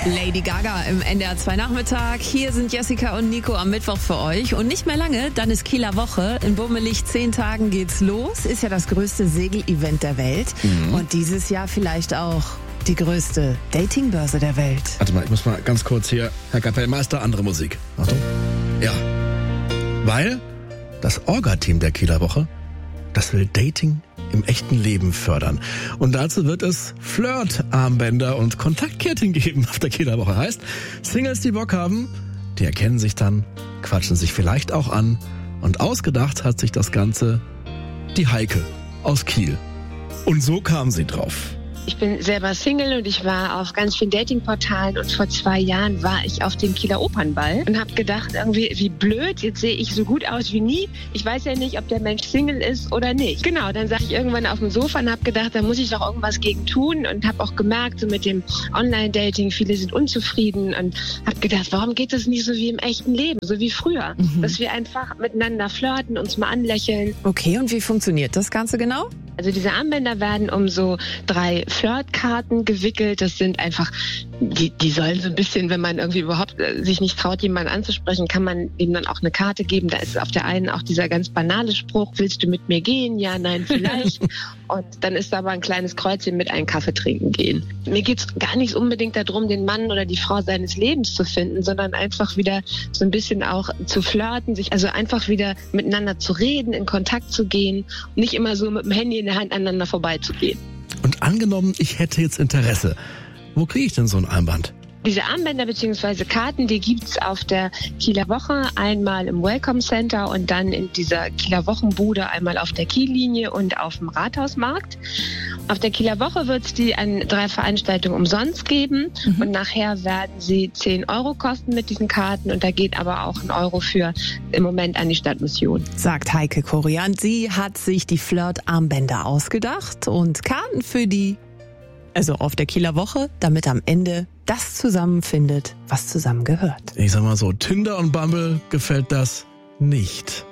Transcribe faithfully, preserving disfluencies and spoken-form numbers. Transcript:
Lady Gaga im N D R zwei Nachmittag. Hier sind Jessica und Nico am Mittwoch für euch. Und nicht mehr lange, dann ist Kieler Woche. In bummelig zehn Tagen geht's los. Ist ja das größte Segel-Event der Welt. Mhm. Und dieses Jahr vielleicht auch die größte Datingbörse der Welt. Warte mal, ich muss mal ganz kurz hier, Herr Kapellmeister, andere Musik. Achtung. Ja. Weil das Orga-Team der Kieler Woche, das will Dating im echten Leben fördern. Und dazu wird es Flirt-Armbänder und Kontaktketten geben auf der Kieler Woche. Heißt, Singles, die Bock haben, die erkennen sich dann, quatschen sich vielleicht auch an. Und ausgedacht hat sich das Ganze die Heike aus Kiel. Und so kam sie drauf. Ich bin selber Single und ich war auf ganz vielen Datingportalen und vor zwei Jahren war ich auf dem Kieler Opernball und habe gedacht, irgendwie, wie blöd, jetzt sehe ich so gut aus wie nie. Ich weiß ja nicht, ob der Mensch Single ist oder nicht. Genau, dann saß ich irgendwann auf dem Sofa und habe gedacht, da muss ich doch irgendwas gegen tun und habe auch gemerkt, so mit dem Online-Dating, viele sind unzufrieden und habe gedacht, warum geht das nicht so wie im echten Leben, so wie früher, mhm. dass wir einfach miteinander flirten, uns mal anlächeln. Okay, und wie funktioniert das Ganze genau? Also diese Armbänder werden um so drei Flirtkarten gewickelt. Das sind einfach, die, die sollen so ein bisschen, wenn man irgendwie überhaupt sich nicht traut, jemanden anzusprechen, kann man ihm dann auch eine Karte geben. Da ist auf der einen auch dieser ganz banale Spruch, willst du mit mir gehen? Ja, nein, vielleicht. Und dann ist da aber ein kleines Kreuzchen mit einem Kaffee trinken gehen. Mir geht's gar nicht unbedingt darum, den Mann oder die Frau seines Lebens zu finden, sondern einfach wieder so ein bisschen auch zu flirten, sich also einfach wieder miteinander zu reden, in Kontakt zu gehen, nicht immer so mit dem Handy in der Hand aneinander vorbeizugehen. Und angenommen, ich hätte jetzt Interesse. Wo kriege ich denn so ein Armband? Diese Armbänder bzw. Karten, die gibt's auf der Kieler Woche, einmal im Welcome Center und dann in dieser Kieler Wochenbude, einmal auf der Kiellinie und auf dem Rathausmarkt. Auf der Kieler Woche wird es die an drei Veranstaltungen umsonst geben mhm. und nachher werden sie zehn Euro kosten mit diesen Karten und da geht aber auch ein Euro für im Moment an die Stadtmission. Sagt Heike Korian. Sie hat sich die Flirt-Armbänder ausgedacht und Karten für die, also auf der Kieler Woche, damit am Ende das zusammenfindet, was zusammengehört. Ich sag mal so, Tinder und Bumble gefällt das nicht.